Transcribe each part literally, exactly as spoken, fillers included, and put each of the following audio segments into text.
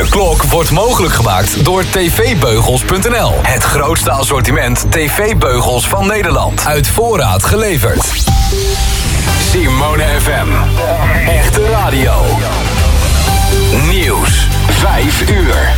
Klok wordt mogelijk gemaakt door t v beugels punt n l. Het grootste assortiment tv-beugels van Nederland. Uit voorraad geleverd. Simone F M. Echte radio. Nieuws. Vijf uur.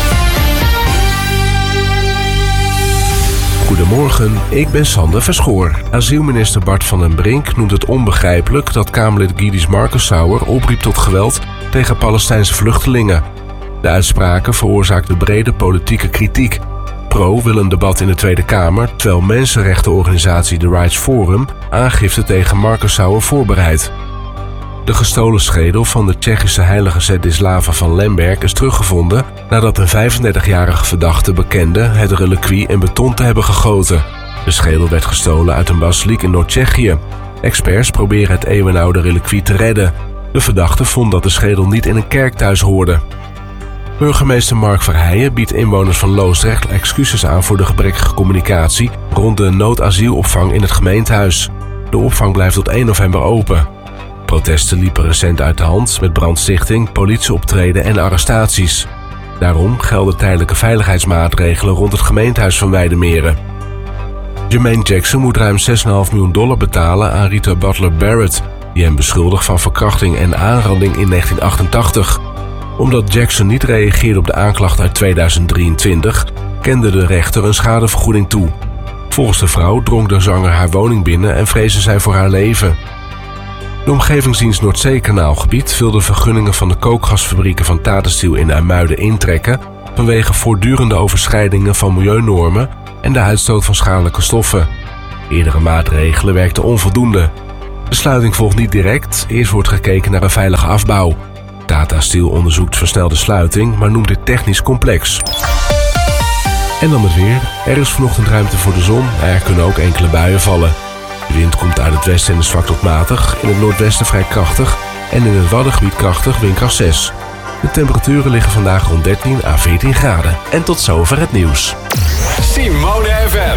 Goedemorgen, ik ben Sander Verschoor. Asielminister Bart van den Brink noemt het onbegrijpelijk dat Kamerlid Gytis Marcus-Sauer opriep tot geweld tegen Palestijnse vluchtelingen. De uitspraken veroorzaakten brede politieke kritiek. Pro wil een debat in de Tweede Kamer, terwijl mensenrechtenorganisatie The Rights Forum aangifte tegen Marcus-Sauer voorbereidt. De gestolen schedel van de Tsjechische heilige Zedislava van Lemberg is teruggevonden nadat een vijfendertigjarige verdachte bekende het reliquie in beton te hebben gegoten. De schedel werd gestolen uit een basiliek in Noord-Tsjechië. Experts proberen het eeuwenoude reliquie te redden. De verdachte vond dat de schedel niet in een kerk thuis hoorde. Burgemeester Mark Verheijen biedt inwoners van Loosdrecht excuses aan voor de gebrekkige communicatie rond de noodasielopvang in het gemeentehuis. De opvang blijft tot één november open. Protesten liepen recent uit de hand met brandstichting, politieoptreden en arrestaties. Daarom gelden tijdelijke veiligheidsmaatregelen rond het gemeentehuis van Weidemeren. Jermaine Jackson moet ruim zes komma vijf miljoen dollar betalen aan Rita Butler Barrett, die hem beschuldigt van verkrachting en aanranding in negentien achtentachtig. Omdat Jackson niet reageerde op de aanklacht uit tweeduizend drieëntwintig, kende de rechter een schadevergoeding toe. Volgens de vrouw drong de zanger haar woning binnen en vreesde zij voor haar leven. De Omgevingsdienst Noordzeekanaalgebied wil de vergunningen van de kookgasfabrieken van Tata Steel in IJmuiden intrekken vanwege voortdurende overschrijdingen van milieunormen en de uitstoot van schadelijke stoffen. Eerdere maatregelen werkten onvoldoende. De sluiting volgt niet direct, eerst wordt gekeken naar een veilige afbouw. Tata Steel onderzoekt versnelde sluiting, maar noemt dit technisch complex. En dan het weer. Er is vanochtend ruimte voor de zon, maar er kunnen ook enkele buien vallen. De wind komt uit het westen en is zwak tot matig, in het noordwesten vrij krachtig en in het Waddengebied krachtig, windkracht zes. De temperaturen liggen vandaag rond dertien à veertien graden. En tot zover het nieuws. Simone F M.